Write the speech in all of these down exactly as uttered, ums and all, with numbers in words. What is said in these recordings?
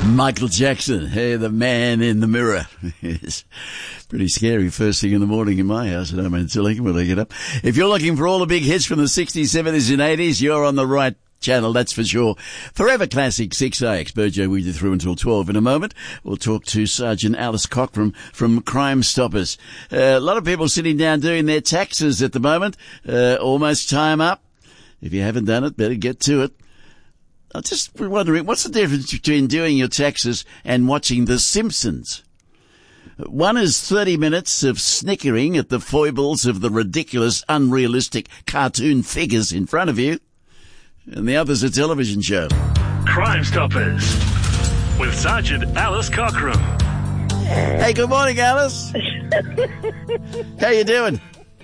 Michael Jackson, hey, the man in the mirror. It's pretty scary first thing in the morning in my house at home in Tillingham when I get up. If you're looking for all the big hits from the sixties, seventies and eighties, you're on the right channel, that's for sure. Forever Classic six A X. Burjo with you through until twelve. In a moment, we'll talk to Sergeant Alice Cockram from Crime Stoppers. Uh, a lot of people sitting down doing their taxes at the moment. Uh, almost time up. If you haven't done it, better get to it. I'm just wondering, what's the difference between doing your taxes and watching The Simpsons? One is thirty minutes of snickering at the foibles of the ridiculous, unrealistic cartoon figures in front of you, and the other's a television show. Crime Stoppers with Sergeant Alice Cockram. Hey, good morning, Alice. How you doing?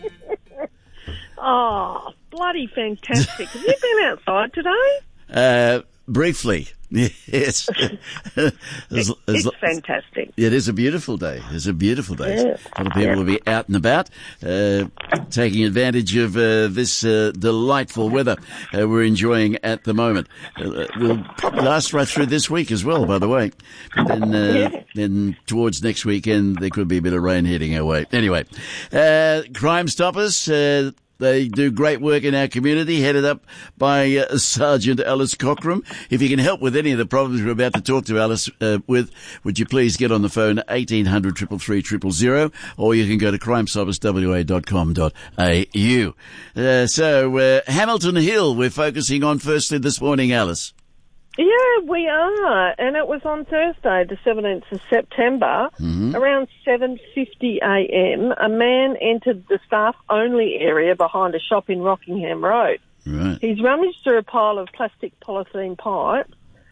Oh, bloody fantastic. Have you been outside today? Uh, briefly, yes. It, it's fantastic. It is a beautiful day. It's a beautiful day. Yeah. A lot of people Yeah. will be out and about, uh, taking advantage of uh, this uh, delightful weather uh, we're enjoying at the moment. Uh, will probably last right through this week as well, by the way. But then, uh, Yeah. then towards next weekend, there could be a bit of rain heading our way. Anyway, uh, Crime Stoppers. Uh, They do great work in our community, headed up by uh, Sergeant Alice Cockram. If you can help with any of the problems we're about to talk to Alice uh, with, would you please get on the phone eighteen hundred, three three three, zero zero zero, or you can go to crime stoppers w a dot com dot a u. Uh, so, uh, Hamilton Hill, we're focusing on firstly this morning, Alice. Yeah, we are. And it was on Thursday, the seventeenth of September, Mm-hmm. around seven fifty a m, a man entered the staff-only area behind a shop in Rockingham Road. Right. He's rummaged through a pile of plastic polythene pipe,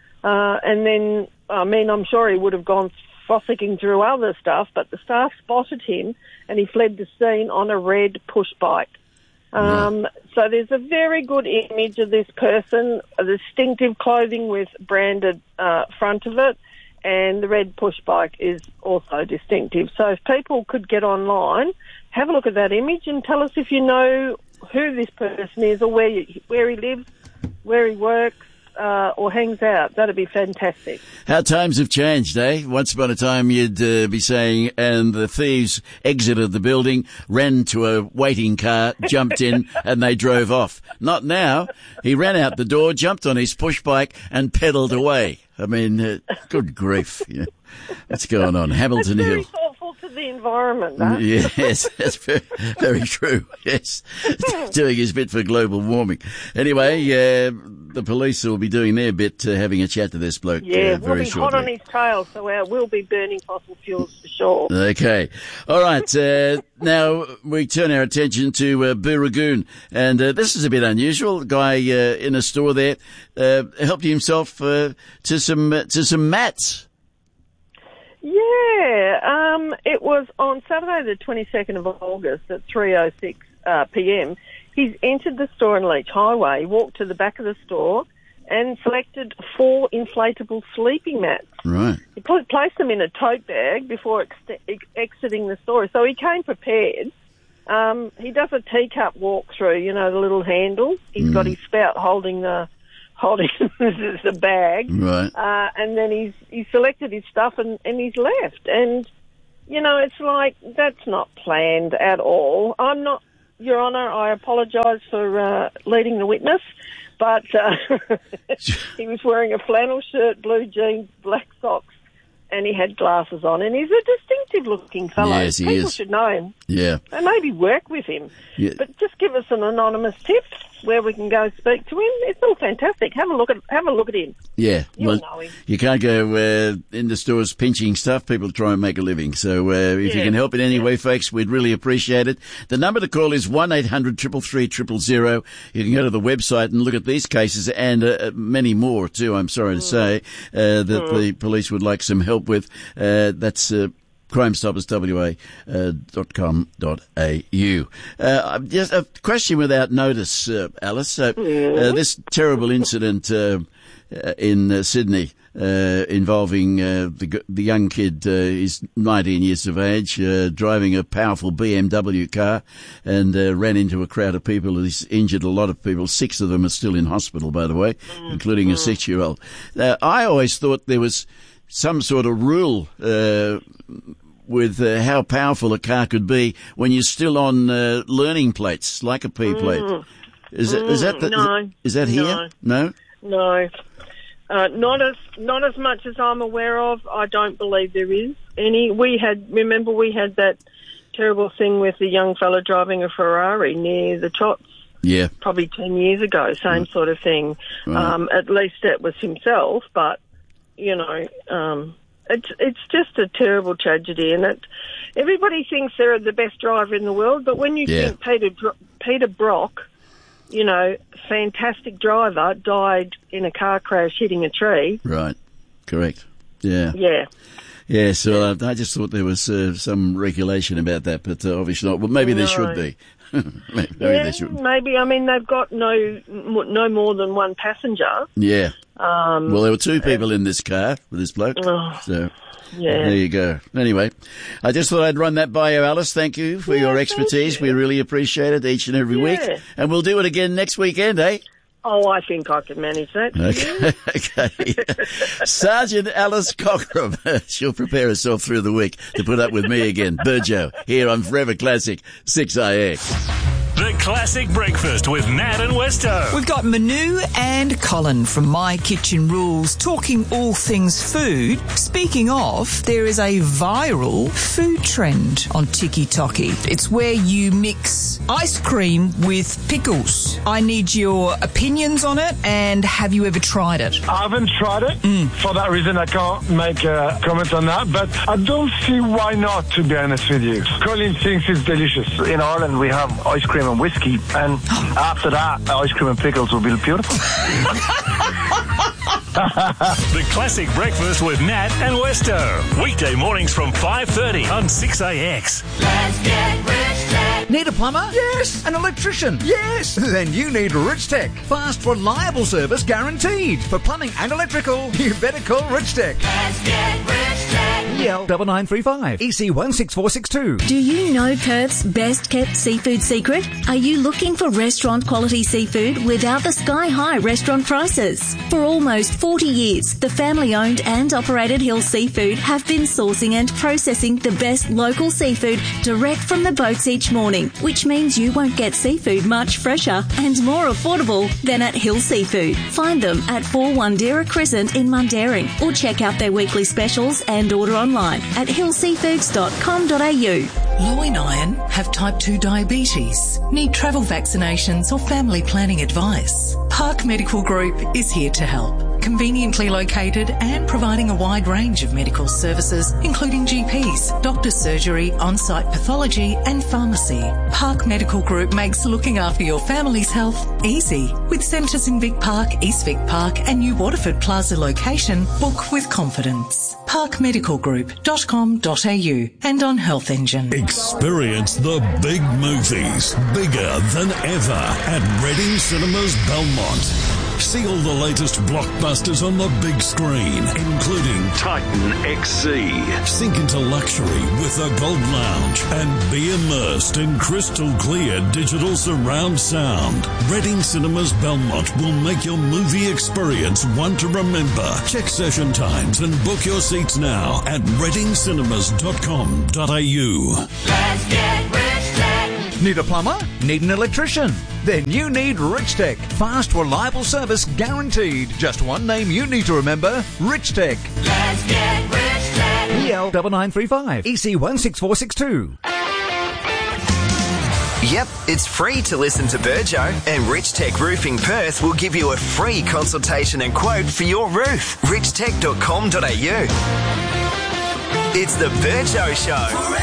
uh, and then, I mean, I'm sure he would have gone frolicking through other stuff, but the staff spotted him and he fled the scene on a red push bike. Um, Right. So there's a very good image of this person, a distinctive clothing with branded uh, front of it, and the red push bike is also distinctive. So if people could get online, have a look at that image and tell us if you know who this person is or where you, where he lives, where he works, uh, or hangs out. That'd be fantastic. How times have changed, eh? Once upon a time you'd uh, be saying, and the thieves exited the building, ran to a waiting car, jumped in, and they drove off. Not now. He ran out the door, jumped on his push bike, and pedalled away. I mean, uh, good grief. You know, what's going on? Hamilton That's very Hill. thoughtful to the environment, huh? Yes, that's very, very true. Yes, doing his bit for global warming. Anyway, uh, the police will be doing their bit, uh, having a chat to this bloke. Yeah, uh, we'll very be shortly. hot on his tail, so uh, we'll be burning fossil fuels for sure. Okay. All right. Uh, now we turn our attention to uh, Booragoon. And uh, this is a bit unusual. The guy uh, in a store there uh, helped himself uh, to some uh, to some mats. Yeah, um, it was on Saturday the twenty-second of August at three oh six uh, p m. He's entered the store on Leach Highway, walked to the back of the store and selected four inflatable sleeping mats. Right. He put, placed them in a tote bag before ex- ex- exiting the store. So he came prepared. Um, he does a teacup walkthrough, you know, the little handle. He's Mm. got his spout holding the holding the bag. Right. Uh, and then he's he's selected his stuff and, and he's left. And, you know, it's like, that's not planned at all. I'm not, Your Honour, I apologise for uh, leading the witness, but uh, he was wearing a flannel shirt, blue jeans, black socks, and he had glasses on. And he's a distinctive-looking fellow. Yes, he People is. should know him. Yeah. And maybe work with him. Yeah. But just give us an anonymous tip where we can go speak to him. It's all fantastic. Have a look at have a look at him. Yeah. You'll Well, know him. you can't go uh, in the stores pinching stuff. People try and make a living. So uh, if you Yeah. can help in any way, folks, we'd really appreciate it. The number to call is one eight hundred, three three three, zero zero zero. You can go to the website and look at these cases and uh, many more too, I'm sorry to say, uh, that the police would like some help with. Uh, that's uh, crime stoppers w a dot com dot a u. Uh, just a question without notice, uh, Alice. Uh, uh, this terrible incident uh, uh, in uh, Sydney uh, involving uh, the, g- the young kid, uh, he's nineteen years of age, uh, driving a powerful B M W car and uh, ran into a crowd of people. He's injured a lot of people. Six of them are still in hospital, by the way, including a six-year-old. Uh, I always thought there was some sort of rule uh, with uh, how powerful a car could be when you're still on uh, learning plates, like a P plate. Mm. Is that is that the, no. is that here? No. No. No. Uh, not as not as much as I'm aware of. I don't believe there is any. We had remember we had that terrible thing with the young fella driving a Ferrari near the Tots. Yeah. Probably ten years ago. Same Right. sort of thing. Right. Um, at least it was himself, but you know, um, it's it's just a terrible tragedy, and it. Everybody thinks they're the best driver in the world, but when you Yeah. think Peter Dr- Peter Brock, you know, fantastic driver, died in a car crash hitting a tree. Right. Correct. Yeah. Yeah. Yeah, so uh, I just thought there was uh, some regulation about that, but uh, obviously not. Well, maybe there No. should be. maybe maybe Yeah, there should. maybe. I mean, they've got no no more than one passenger. Yeah. Um, Well, there were two people in this car with this bloke. Oh, So yeah. there you go. Anyway, I just thought I'd run that by you, Alice. Thank you for Yeah, your thank expertise. you. We really appreciate it each and every Yeah. week. And we'll do it again next weekend, eh? Oh, I think I can manage that. Okay. okay. Sergeant Alice Cockram. She'll prepare herself through the week to put up with me again. Burjo, here on Forever Classic, six A X. The Classic Breakfast with Nat and Westo. We've got Manu and Colin from My Kitchen Rules talking all things food. Speaking of, there is a viral food trend on TikTok. It's where you mix ice cream with pickles. I need your opinions on it, and have you ever tried it? I haven't tried it. For that reason, I can't make a comment on that. But I don't see why not, to be honest with you. Colin thinks it's delicious. In Ireland, we have ice cream and whiskey, and after that, ice cream and pickles will be beautiful. The Classic Breakfast with Nat and Westo. Weekday mornings from five thirty on six A X. Let's get rich tech. Need a plumber? Yes. An electrician? Yes. Then you need Rich Tech. Fast, reliable service guaranteed. For plumbing and electrical, you better call Rich Tech. Let's get rich tech. E L nine nine three five. E C one six four six two. Do you know Perth's best kept seafood secret? Are you looking for restaurant quality seafood without the sky high restaurant prices? For almost forty years, the family owned and operated Hill Seafood have been sourcing and processing the best local seafood direct from the boats each morning, which means you won't get seafood much fresher and more affordable than at Hill Seafood. Find them at four Wandera Crescent in Mundaring, or check out their weekly specials and order online at hill seafoods dot com dot a u. Low in iron, have type two diabetes, need travel vaccinations or family planning advice. Park Medical Group is here to help. Conveniently located and providing a wide range of medical services, including G Ps, doctor's surgery, on-site pathology and pharmacy. Park Medical Group makes looking after your family's health easy. With centres in Vic Park, East Vic Park and New Waterford Plaza location, book with confidence. park medical group dot com dot a u and on Health Engine. Experience the big movies, bigger than ever at Reading Cinemas Belmont. See all the latest blockbusters on the big screen, including Titan X C. Sink into luxury with a Gold Lounge and be immersed in crystal clear digital surround sound. Reading Cinemas Belmont will make your movie experience one to remember. Check session times and book your seats now at reading cinemas dot com dot a u. Let's get rich tech. Need a plumber? Need an electrician? Then you need Rich Tech. Fast, reliable service guaranteed. Just one name you need to remember, Rich Tech. Let's get rich tech. E L nine nine three five. E C one six four six two. Yep, it's free to listen to Burjo, and Rich Tech Roofing Perth will give you a free consultation and quote for your roof. rich tech dot com dot a u. It's the Burjo Show.